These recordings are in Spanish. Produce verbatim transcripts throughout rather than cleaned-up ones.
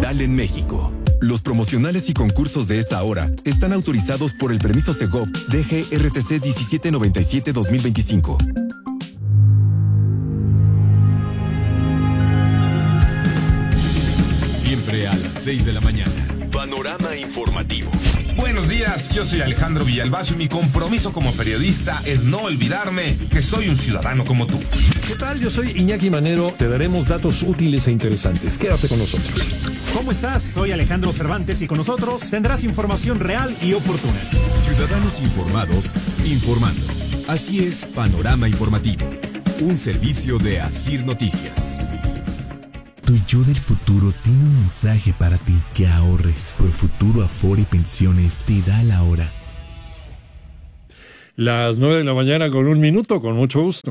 digital en México. Los promocionales y concursos de esta hora están autorizados por el permiso Segov D G R T C diecisiete noventa y siete guión dos mil veinticinco. Siempre a las seis de la mañana. Panorama informativo. Buenos días, yo soy Alejandro Villalbazo y mi compromiso como periodista es no olvidarme que soy un ciudadano como tú. ¿Qué tal? Yo soy Iñaki Manero. Te daremos datos útiles e interesantes. Quédate con nosotros. ¿Cómo estás? Soy Alejandro Cervantes y con nosotros tendrás información real y oportuna. Ciudadanos informados, informando. Así es Panorama Informativo, un servicio de Asir Noticias. Tu yo del futuro tiene un mensaje para ti: que ahorres. Profuturo Afore Pensiones te da la hora. Las nueve de la mañana con un minuto, con mucho gusto.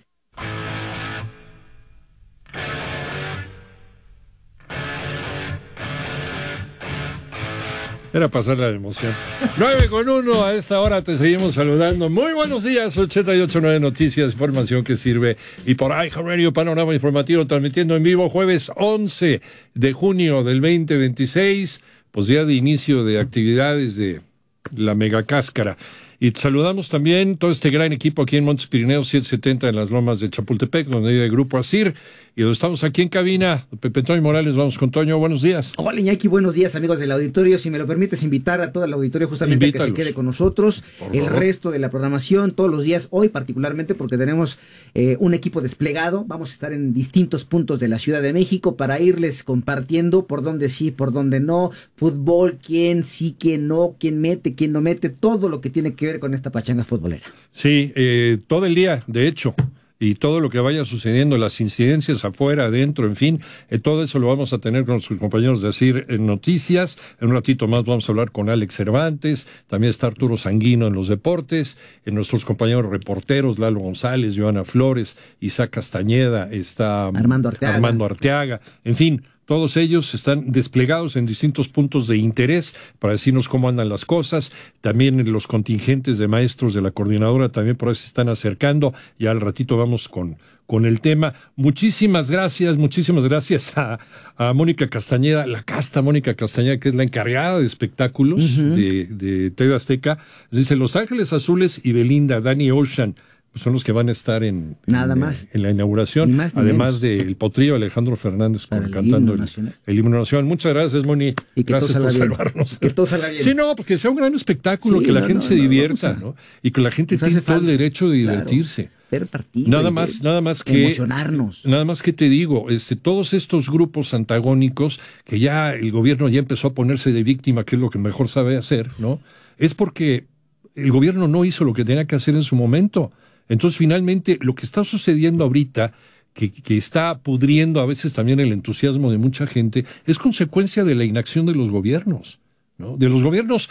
Era pasar la emoción. nueve con uno, a esta hora te seguimos saludando. Muy buenos días, ochenta y ocho punto nueve Noticias, información que sirve. Y por iHeartRadio, Panorama Informativo, transmitiendo en vivo jueves once de junio del veinte veintiséis, pues día de inicio de actividades de la Mega Cáscara. Y saludamos también todo este gran equipo aquí en Montes Pirineos setecientos setenta en las Lomas de Chapultepec, donde hay el Grupo Asir, y donde estamos aquí en cabina. Pepe Toño Morales, vamos con Toño, buenos días. Hola Iñaki, buenos días amigos del auditorio. Si me lo permites, invitar a todo el auditorio justamente Invítalos. a que se quede con nosotros el resto de la programación, todos los días, hoy particularmente porque tenemos eh, un equipo desplegado. Vamos a estar en distintos puntos de la Ciudad de México para irles compartiendo por dónde sí, por dónde no, fútbol, quién sí, quién no, quién mete, quién no mete, todo lo que tiene que ver con esta pachanga futbolera. Sí, eh, todo el día, de hecho, y todo lo que vaya sucediendo, las incidencias afuera, adentro, en fin, eh, todo eso lo vamos a tener con nuestros compañeros de Asir en Noticias. En un ratito más vamos a hablar con Alex Cervantes, también está Arturo Sanguino en los deportes, en nuestros compañeros reporteros, Lalo González, Joana Flores, Isaac Castañeda, está Armando Arteaga. Armando Arteaga, en fin. Todos ellos están desplegados en distintos puntos de interés para decirnos cómo andan las cosas. También los contingentes de maestros de la coordinadora también por ahí se están acercando. Ya al ratito vamos con, con el tema. Muchísimas gracias, muchísimas gracias a, a Mónica Castañeda, la casta Mónica Castañeda, que es la encargada de espectáculos uh-huh. de, de T V Azteca. Dice Los Ángeles Azules y Belinda, Danny Ocean, son los que van a estar en, Nada en, más. en la inauguración, ni más, ni además del potrillo Alejandro Fernández por, el cantando himno el, el himno nacional. Muchas gracias, Moni. Y que gracias todo por salga salvarnos. Bien. Que todo salga bien. Sí, no, porque sea un gran espectáculo, sí, que la no, gente no, se no, divierta, a... ¿no? Y que la gente Nos tiene hace todo el falta. derecho de Claro. divertirse. Ver partido. Nada más, nada más que emocionarnos. Nada más que te digo, este, todos estos grupos antagónicos que ya el gobierno ya empezó a ponerse de víctima, que es lo que mejor sabe hacer, ¿no? Es porque el gobierno no hizo lo que tenía que hacer en su momento. Entonces, finalmente, lo que está sucediendo ahorita, que, que está pudriendo a veces también el entusiasmo de mucha gente, es consecuencia de la inacción de los gobiernos, ¿no? De los gobiernos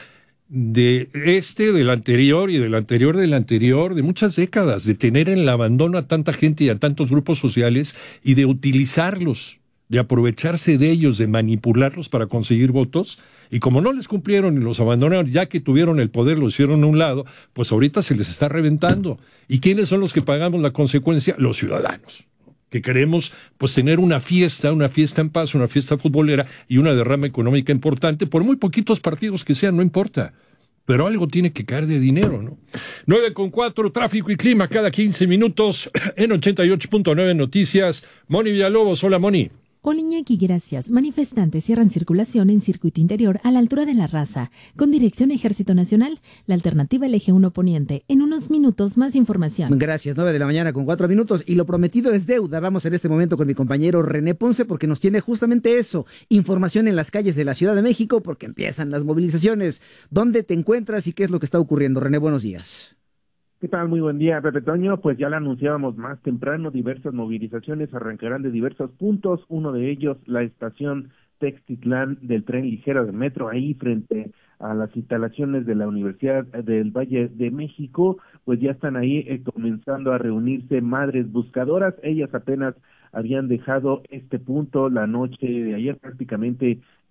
de este, del anterior y del anterior del anterior, de muchas décadas, de tener en el abandono a tanta gente y a tantos grupos sociales y de utilizarlos, de aprovecharse de ellos, de manipularlos para conseguir votos. Y como no les cumplieron y los abandonaron, ya que tuvieron el poder, lo hicieron a un lado, pues ahorita se les está reventando. ¿Y quiénes son los que pagamos la consecuencia? Los ciudadanos, que queremos pues tener una fiesta, una fiesta en paz, una fiesta futbolera y una derrama económica importante, por muy poquitos partidos que sean, no importa. Pero algo tiene que caer de dinero, ¿no? nueve con cuatro, tráfico y clima cada quince minutos en ochenta y ocho punto nueve Noticias. Moni Villalobos, hola Moni. Hola Iñaki, gracias. Manifestantes cierran circulación en circuito interior a la altura de La Raza, con dirección Ejército Nacional, la alternativa el eje uno Poniente. En unos minutos, más información. Gracias, nueve de la mañana con cuatro minutos, y lo prometido es deuda. Vamos en este momento con mi compañero René Ponce, porque nos tiene justamente eso, información en las calles de la Ciudad de México, porque empiezan las movilizaciones. ¿Dónde te encuentras y qué es lo que está ocurriendo? René, buenos días. ¿Qué tal? Muy buen día, Pepe Toño. Pues ya lo anunciábamos más temprano, diversas movilizaciones arrancarán de diversos puntos, uno de ellos la estación Textitlán del tren ligero de metro, ahí frente a las instalaciones de la Universidad del Valle de México, pues ya están ahí eh, comenzando a reunirse madres buscadoras. Ellas apenas habían dejado este punto la noche de ayer, prácticamente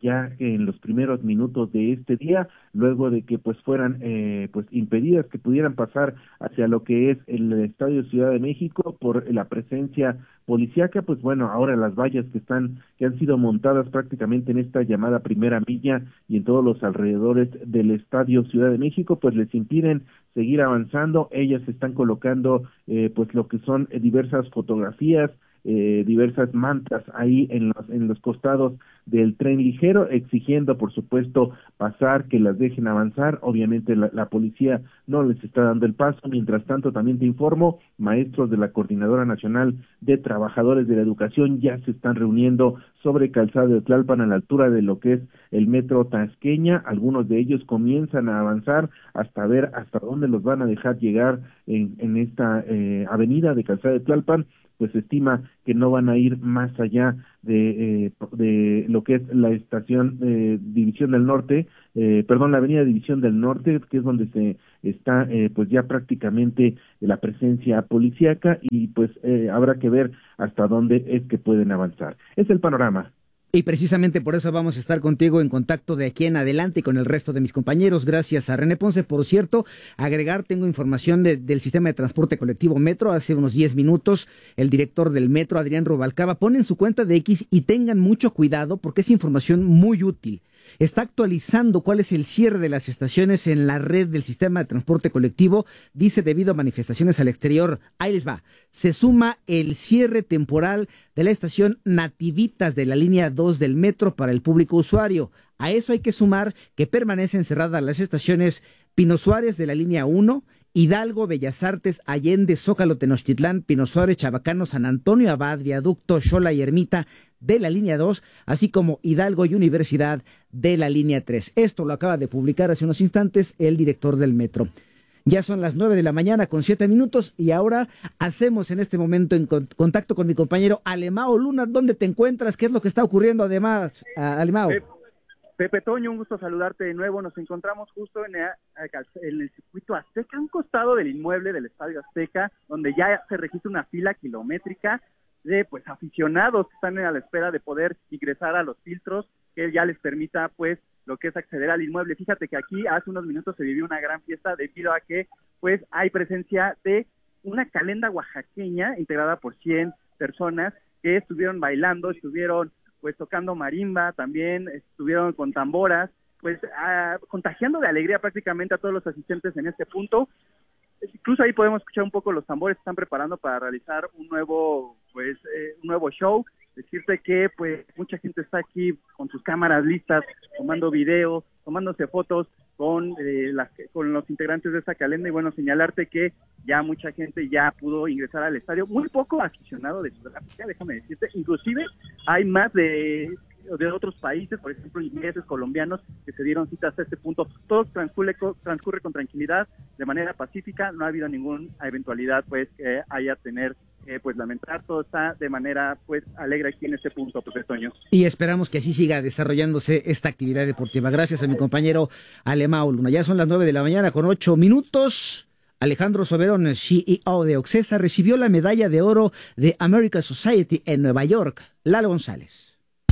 ya en los primeros minutos de este día, luego de que pues fueran eh, pues impedidas que pudieran pasar hacia lo que es el Estadio Ciudad de México por la presencia policíaca. Pues bueno, ahora las vallas que están que han sido montadas prácticamente en esta llamada primera milla y en todos los alrededores del Estadio Ciudad de México, pues les impiden seguir avanzando. Ellas están colocando eh, pues lo que son eh, diversas fotografías, Eh, diversas mantas ahí en los en los costados del tren ligero, exigiendo por supuesto pasar, que las dejen avanzar. Obviamente la, la policía no les está dando el paso. Mientras tanto, también te informo, maestros de la Coordinadora Nacional de Trabajadores de la Educación ya se están reuniendo sobre Calzada de Tlalpan a la altura de lo que es el metro Tasqueña. Algunos de ellos comienzan a avanzar hasta ver hasta dónde los van a dejar llegar en, en esta eh, avenida de Calzada de Tlalpan. Pues se estima que no van a ir más allá de eh, de lo que es la estación eh, División del Norte, eh, perdón, la avenida División del Norte, que es donde se está eh, pues ya prácticamente la presencia policíaca, y pues eh, habrá que ver hasta dónde es que pueden avanzar. Es el panorama. Y precisamente por eso vamos a estar contigo en contacto de aquí en adelante y con el resto de mis compañeros. Gracias a René Ponce. Por cierto, agregar, tengo información de, del sistema de transporte colectivo Metro. Hace unos diez minutos, el director del Metro, Adrián Rubalcaba, pone en su cuenta de X, y tengan mucho cuidado porque es información muy útil. Está actualizando cuál es el cierre de las estaciones en la red del sistema de transporte colectivo. Dice, debido a manifestaciones al exterior, ahí les va, se suma el cierre temporal de la estación Nativitas de la línea dos del metro para el público usuario. A eso hay que sumar que permanecen cerradas las estaciones Pino Suárez de la línea uno, Hidalgo, Bellas Artes, Allende, Zócalo, Tenochtitlán, Pino Suárez, Chabacano, San Antonio Abad, Viaducto, Xola y Ermita de la línea dos, así como Hidalgo y Universidad de la línea tres. Esto lo acaba de publicar hace unos instantes el director del Metro. Ya son las nueve de la mañana con siete minutos y ahora hacemos en este momento en contacto con mi compañero Alemao Luna. ¿Dónde te encuentras? ¿Qué es lo que está ocurriendo además, Alemao? Pepe Toño, un gusto saludarte de nuevo. Nos encontramos justo en el, en el circuito Azteca, a un costado del inmueble del Estadio Azteca, donde ya se registra una fila kilométrica de pues aficionados que están a la espera de poder ingresar a los filtros que ya les permita pues lo que es acceder al inmueble. Fíjate que aquí hace unos minutos se vivió una gran fiesta debido a que pues hay presencia de una calenda oaxaqueña integrada por cien personas que estuvieron bailando, estuvieron pues tocando marimba, también estuvieron con tamboras, pues uh, contagiando de alegría prácticamente a todos los asistentes en este punto. Incluso ahí podemos escuchar un poco los tambores que están preparando para realizar un nuevo pues eh, un nuevo show. Decirte que pues mucha gente está aquí con sus cámaras listas, tomando video, tomándose fotos con eh, las con los integrantes de esta calenda, y bueno, señalarte que ya mucha gente ya pudo ingresar al estadio, muy poco aficionado de Sudáfrica, déjame decirte, inclusive hay más de de otros países, por ejemplo ingleses, colombianos, que se dieron cita hasta este punto. Todo transcurre, transcurre con tranquilidad, de manera pacífica, no ha habido ninguna eventualidad pues que haya tener eh, pues lamentar, todo está de manera pues alegre aquí en este punto, Pepe Toño. Y esperamos que así siga desarrollándose esta actividad deportiva. Gracias a mi compañero Alemao Luna. Ya son las nueve de la mañana con ocho minutos. Alejandro Soberón, C E O de Oxesa, recibió la medalla de oro de American Society en Nueva York. Lalo González.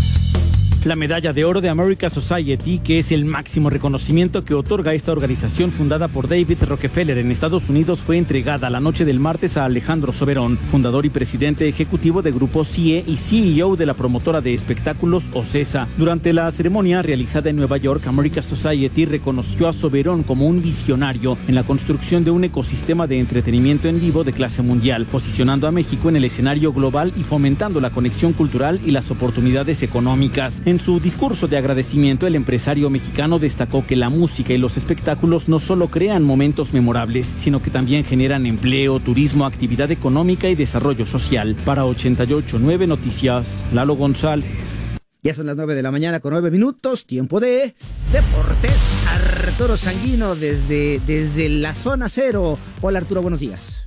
La medalla de oro de American Society, que es el máximo reconocimiento que otorga esta organización fundada por David Rockefeller en Estados Unidos, fue entregada la noche del martes a Alejandro Soberón, fundador y presidente ejecutivo de Grupo C I E y C E O de la promotora de espectáculos Ocesa. Durante la ceremonia realizada en Nueva York, American Society reconoció a Soberón como un visionario en la construcción de un ecosistema de entretenimiento en vivo de clase mundial, posicionando a México en el escenario global y fomentando la conexión cultural y las oportunidades económicas. En su discurso de agradecimiento, el empresario mexicano destacó que la música y los espectáculos no solo crean momentos memorables, sino que también generan empleo, turismo, actividad económica y desarrollo social. Para ochenta y ocho punto nueve Noticias, Lalo González. Ya son las nueve de la mañana con nueve minutos, tiempo de deportes. Arturo Sanguino desde, desde la zona cero. Hola Arturo, buenos días.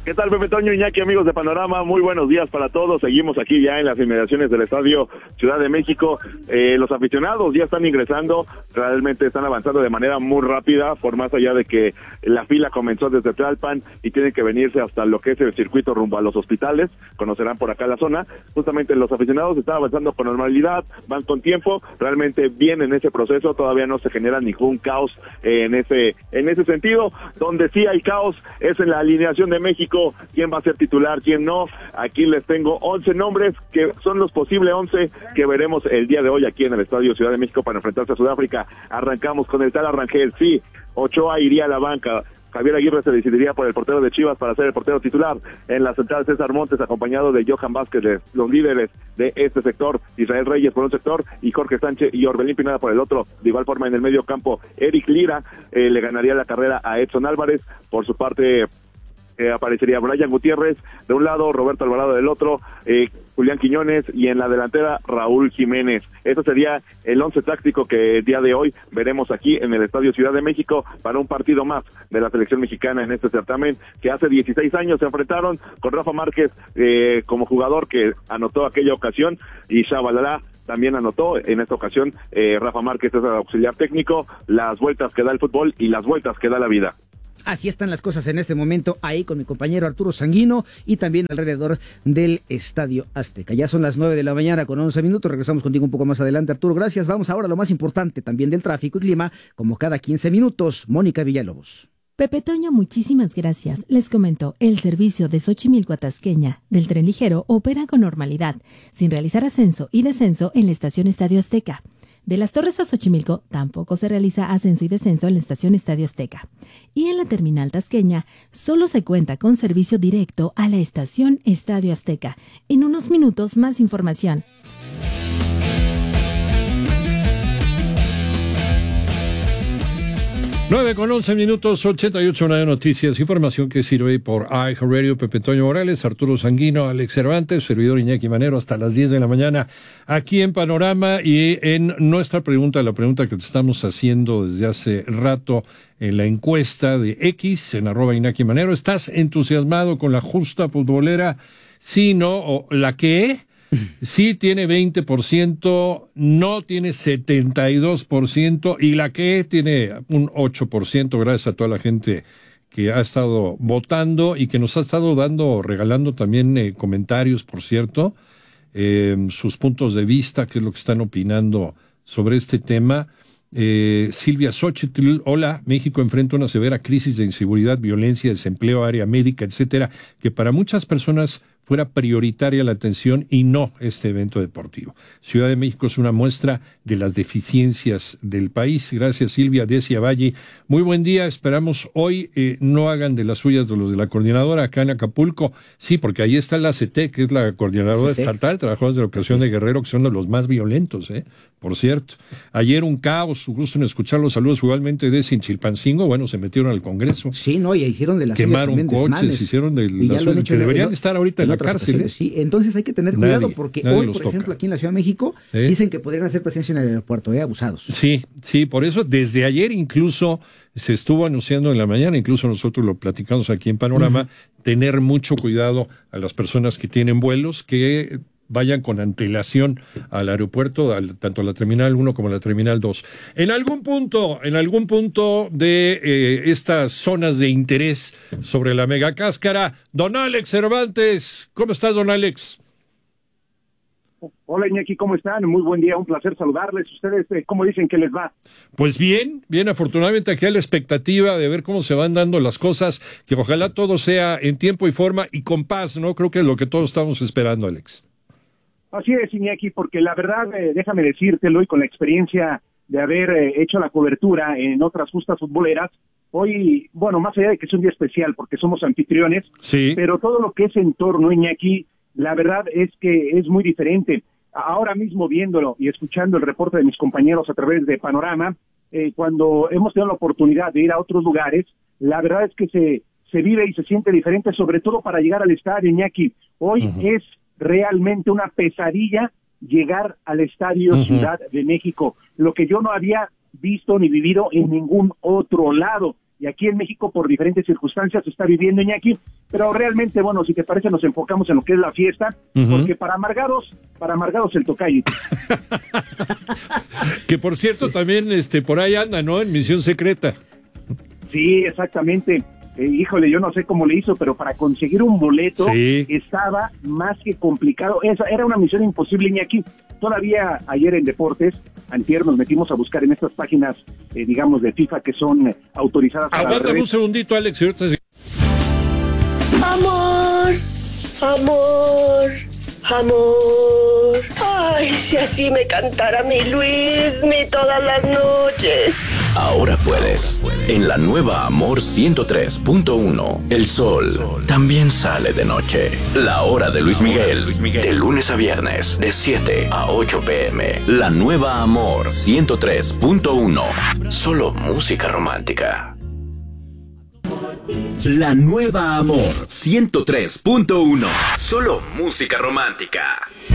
¿Qué tal, Pepe Toño, Iñaki, amigos de Panorama? Muy buenos días para todos. Seguimos aquí ya en las inmediaciones del Estadio Ciudad de México. Eh, los aficionados ya están ingresando, realmente están avanzando de manera muy rápida, por más allá de que la fila comenzó desde Tlalpan y tienen que venirse hasta lo que es el circuito rumbo a los hospitales. Conocerán por acá la zona. Justamente los aficionados están avanzando con normalidad, van con tiempo, realmente bien en ese proceso. Todavía no se genera ningún caos eh, en ese en ese sentido. Donde sí hay caos es en la alineación de México. Quién va a ser titular, quién no. Aquí les tengo once nombres que son los posibles once que veremos el día de hoy aquí en el Estadio Ciudad de México para enfrentarse a Sudáfrica. Arrancamos con el tal Arrangel. Sí, Ochoa iría a la banca. Javier Aguirre se decidiría por el portero de Chivas para ser el portero titular. En la central, César Montes, acompañado de Johan Vázquez, los líderes de este sector. Israel Reyes por un sector y Jorge Sánchez y Orbelín Pineda por el otro. De igual forma, en el medio campo, Eric Lira eh, le ganaría la carrera a Edson Álvarez. Por su parte, Eh, aparecería Brian Gutiérrez de un lado, Roberto Alvarado del otro, eh, Julián Quiñones y en la delantera Raúl Jiménez. Ese sería el once táctico que el día de hoy veremos aquí en el Estadio Ciudad de México para un partido más de la selección mexicana en este certamen que hace dieciséis años se enfrentaron con Rafa Márquez eh, como jugador que anotó aquella ocasión y Shabalala también anotó en esta ocasión. eh, Rafa Márquez es el auxiliar técnico, las vueltas que da el fútbol y las vueltas que da la vida. Así están las cosas en este momento ahí con mi compañero Arturo Sanguino y también alrededor del Estadio Azteca. Ya son las nueve de la mañana con once minutos. Regresamos contigo un poco más adelante, Arturo. Gracias. Vamos ahora a lo más importante también del tráfico y clima, como cada quince minutos. Mónica Villalobos. Pepe Toño, muchísimas gracias. Les comento, el servicio de Xochimilco a Tasqueña del tren ligero opera con normalidad, sin realizar ascenso y descenso en la estación Estadio Azteca. De Las Torres a Xochimilco tampoco se realiza ascenso y descenso en la estación Estadio Azteca. Y en la terminal tasqueña solo se cuenta con servicio directo a la estación Estadio Azteca. En unos minutos más información. nueve con once minutos, ochenta y ocho de noticias, información que sirve por iHeartRadio. Pepe Toño Morales, Arturo Sanguino, Alex Cervantes, servidor Iñaki Manero, hasta las diez de la mañana, aquí en Panorama. Y en nuestra pregunta, la pregunta que te estamos haciendo desde hace rato en la encuesta de X, en arroba Iñaki Manero, ¿estás entusiasmado con la justa futbolera? Sí, no, o la que sí tiene veinte por ciento, no tiene setenta y dos por ciento y la que tiene un ocho por ciento, gracias a toda la gente que ha estado votando y que nos ha estado dando, regalando también eh, comentarios, por cierto, eh, sus puntos de vista, qué es lo que están opinando sobre este tema. Eh, Silvia Xochitl, hola, México enfrenta una severa crisis de inseguridad, violencia, desempleo, área médica, etcétera, que para muchas personas fuera prioritaria la atención y no este evento deportivo. Ciudad de México es una muestra de las deficiencias del país. Gracias, Silvia. Decia Valle, muy buen día. Esperamos hoy eh, no hagan de las suyas de los de la coordinadora acá en Acapulco. Sí, porque ahí está la C T, que es la coordinadora C T estatal, trabajadores de la Educación de Guerrero, que son de los más violentos, ¿eh? Por cierto. Ayer un caos, gusto en escuchar los saludos igualmente de Sinchilpancingo. Bueno, se metieron al Congreso. Sí, no, y hicieron de las quemaron coches, desmanes. Hicieron de las suyas, que deberían de estar ahorita en la cárcel. ¿eh? Sí, entonces hay que tener nadie, cuidado porque hoy, por toca. ejemplo, aquí en la Ciudad de México, ¿Eh? dicen que podrían hacer presencia en el aeropuerto, ¿eh? Abusados. Sí, sí, por eso desde ayer incluso se estuvo anunciando en la mañana, incluso nosotros lo platicamos aquí en Panorama, uh-huh. tener mucho cuidado a las personas que tienen vuelos, que vayan con antelación al aeropuerto, al, tanto a la Terminal uno como a la Terminal dos. En algún punto, en algún punto de eh, estas zonas de interés sobre la megacáscara, don Alex Cervantes, ¿cómo estás, don Alex? Hola, Iñaki, ¿cómo están? Muy buen día, un placer saludarles. ¿Ustedes eh, cómo dicen que les va? Pues bien, bien, afortunadamente aquí hay la expectativa de ver cómo se van dando las cosas, que ojalá todo sea en tiempo y forma y con paz, ¿no? Creo que es lo que todos estamos esperando, Alex. Así es, Iñaki, porque la verdad, eh, déjame decírtelo, y con la experiencia de haber eh, hecho la cobertura en otras justas futboleras, hoy, bueno, más allá de que es un día especial porque somos anfitriones, sí. pero todo lo que es en torno, Iñaki, la verdad es que es muy diferente. Ahora mismo viéndolo y escuchando el reporte de mis compañeros a través de Panorama, eh, cuando hemos tenido la oportunidad de ir a otros lugares, la verdad es que se, se vive y se siente diferente, sobre todo para llegar al estadio, Iñaki. Hoy uh-huh. es realmente una pesadilla llegar al Estadio uh-huh. Ciudad de México, lo que yo no había visto ni vivido en ningún otro lado. Y aquí en México, por diferentes circunstancias, se está viviendo, Iñaki, pero realmente, bueno, si te parece, nos enfocamos en lo que es la fiesta, uh-huh. porque para amargados, para amargados el tocayo. Que por cierto, sí. también este por ahí anda, ¿no? En misión secreta. Sí, exactamente. Eh, híjole, yo no sé cómo le hizo, pero para conseguir un boleto sí. estaba más que complicado. Esa era una misión imposible, Iñaki. Todavía ayer en Deportes, antier, nos metimos a buscar en estas páginas, eh, digamos, de FIFA que son eh, autorizadas. Aguántame un segundito, Alex. Ahorita sí. Amor, amor, amor. Ay, si así me cantara mi Luismi todas las noches. Ahora puedes. En la nueva Amor ciento tres punto uno, el sol también sale de noche. La hora de Luis Miguel, de lunes a viernes, de siete a ocho pm. La nueva Amor ciento tres punto uno. Solo música romántica. La nueva Amor ciento tres punto uno. Solo música romántica.